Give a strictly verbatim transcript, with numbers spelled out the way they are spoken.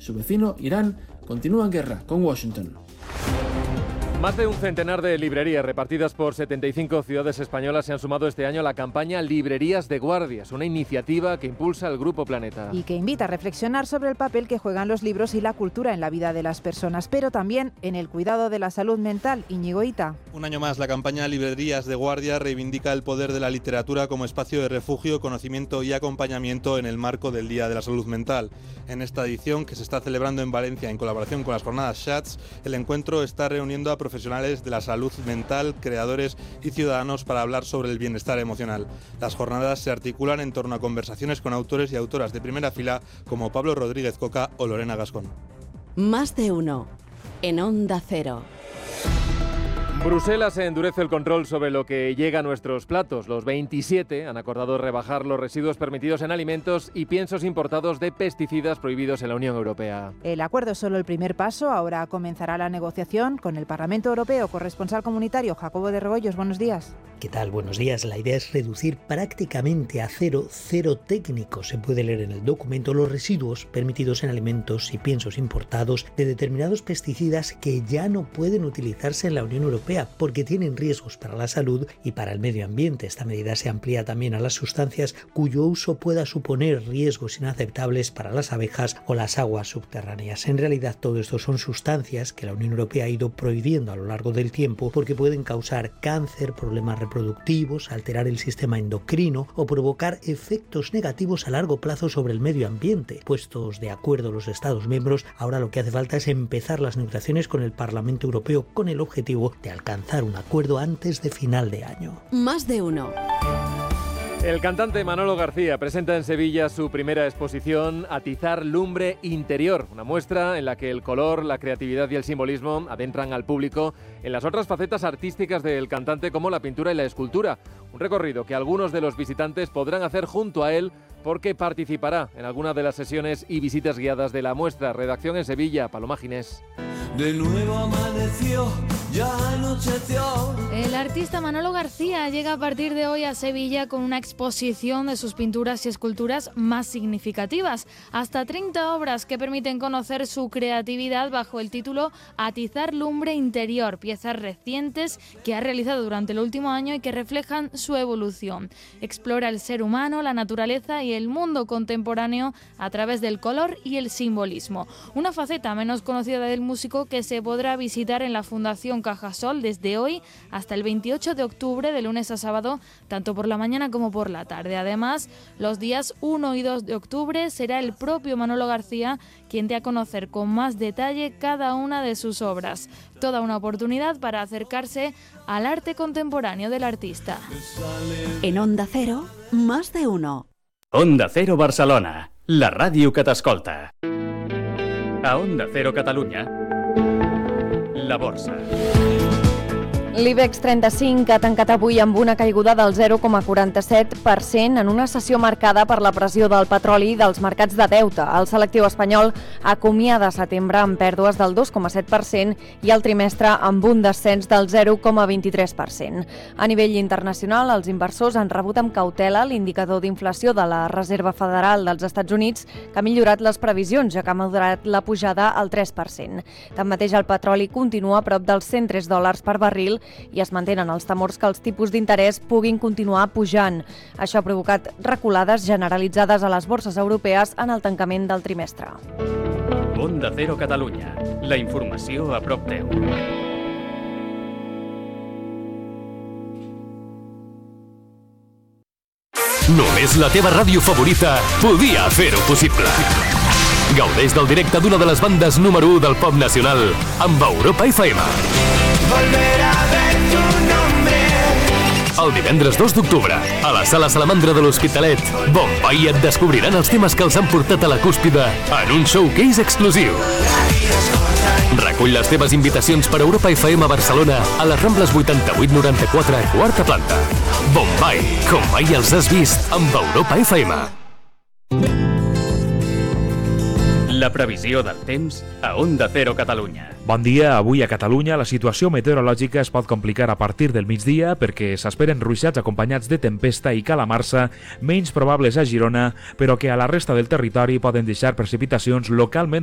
su vecino Irán continúa en guerra con Washington. Más de un centenar de librerías repartidas por setenta y cinco ciudades españolas se han sumado este año a la campaña Librerías de Guardias, una iniciativa que impulsa el Grupo Planeta. Y que invita a reflexionar sobre el papel que juegan los libros y la cultura en la vida de las personas, pero también en el cuidado de la salud mental. Íñigo Ita. Un año más, la campaña Librerías de Guardia reivindica el poder de la literatura como espacio de refugio, conocimiento y acompañamiento en el marco del Día de la Salud Mental. En esta edición, que se está celebrando en Valencia en colaboración con las jornadas Shats, el encuentro está reuniendo a profesionales de la salud mental, creadores y ciudadanos para hablar sobre el bienestar emocional. Las jornadas se articulan en torno a conversaciones con autores y autoras de primera fila como Pablo Rodríguez Coca o Lorena Gascón. Más de uno, en Onda Cero. Bruselas endurece el control sobre lo que llega a nuestros platos. Los veintisiete han acordado rebajar los residuos permitidos en alimentos y piensos importados de pesticidas prohibidos en la Unión Europea. El acuerdo es solo el primer paso. Ahora comenzará la negociación con el Parlamento Europeo. Corresponsal comunitario Jacobo de Regoyos, buenos días. ¿Qué tal? Buenos días. La idea es reducir prácticamente a cero, cero técnico, se puede leer en el documento, los residuos permitidos en alimentos y piensos importados de determinados pesticidas que ya no pueden utilizarse en la Unión Europea porque tienen riesgos para la salud y para el medio ambiente. Esta medida se amplía también a las sustancias cuyo uso pueda suponer riesgos inaceptables para las abejas o las aguas subterráneas. En realidad, todo esto son sustancias que la Unión Europea ha ido prohibiendo a lo largo del tiempo porque pueden causar cáncer, problemas reproductivos, alterar el sistema endocrino o provocar efectos negativos a largo plazo sobre el medio ambiente. Puestos de acuerdo los Estados miembros, ahora lo que hace falta es empezar las negociaciones con el Parlamento Europeo con el objetivo de alcanzar un acuerdo antes de final de año. Más de uno. El cantante Manolo García presenta en Sevilla su primera exposición Atizar lumbre interior, una muestra en la que el color, la creatividad y el simbolismo adentran al público en las otras facetas artísticas del cantante como la pintura y la escultura. Un recorrido que algunos de los visitantes podrán hacer junto a él porque participará en alguna de las sesiones y visitas guiadas de la muestra. Redacción en Sevilla, Paloma Ginés. De nuevo amaneció, ya anocheció. El artista Manolo García llega a partir de hoy a Sevilla con una exposición de sus pinturas y esculturas más significativas. Hasta treinta obras que permiten conocer su creatividad bajo el título Atizar lumbre interior, piezas recientes que ha realizado durante el último año y que reflejan su evolución. Explora el ser humano, la naturaleza y el mundo contemporáneo a través del color y el simbolismo. Una faceta menos conocida del músico que se podrá visitar en la Fundación Cajasol desde hoy hasta el veintiocho de octubre, de lunes a sábado, tanto por la mañana como por la tarde. Además, los días uno y dos de octubre será el propio Manolo García quien dé a conocer con más detalle cada una de sus obras. Toda una oportunidad para acercarse al arte contemporáneo del artista. En Onda Cero, más de uno. Onda Cero Barcelona, la ràdio que t'escolta. A Onda Cero Catalunya, la borsa. L'IBEX trenta-cinc ha tancat avui amb una caiguda del zero coma quaranta-set per cent en una sessió marcada per la pressió del petroli i dels mercats de deute. El selectiu espanyol acomiada setembre amb pèrdues del dos coma set per cent i el trimestre amb un descens del zero coma vint-i-tres per cent. A nivell internacional, els inversors han rebut amb cautela l'indicador d'inflació de la Reserva Federal dels Estats Units, que ha millorat les previsions, ja que ha moderat la pujada al tres per cent. Tanmateix, el petroli continua a prop dels cent tres dòlars per barril i es mantenen els temors que els tipus d'interès puguin continuar pujant. Això ha provocat reculades generalitzades a les borses europees en el tancament del trimestre. Onda Cero Catalunya, la informació a prop teu. Només la teva ràdio favorita podia fer-ho possible. Gaudeix del directe d'una de les bandes número u del pop nacional amb Europa F M. Volver a ver tu nombre. El divendres dos d'octubre, a la Sala Salamandra de l'Hospitalet, Bombay et descobriran els temes que els han portat a la cúspide en un showcase exclusiu. Recull les teves invitacions per Europa F M a Barcelona a les Rambles vuitanta-vuit noranta-quatre, quarta planta. Bombay, com mai els has vist amb Europa F M. La previsió del temps a Onda Cero Catalunya. Bon dia. Avui a Catalunya la situació meteorològica es pot complicar a partir del migdia perquè s'esperen ruixats acompanyats de tempesta i calamarsa menys probables a Girona, però que a la resta del territori poden deixar precipitacions localment